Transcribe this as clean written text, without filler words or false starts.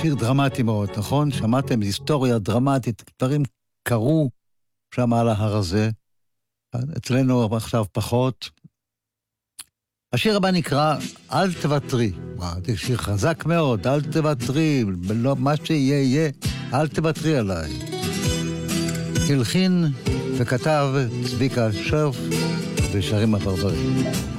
שיר דרמטי מאוד, נכון? שמעתם היסטוריה דרמטית, דברים קרו שם על ההר הזה. אצלנו עכשיו פחות. השיר הבא נקרא אל תוותרי. זה שיר חזק מאוד, אל תוותרי, מה שיהיה יהיה, אל תוותרי עליי. הלחין וכתב צביקה שרף ושרים הפרברים.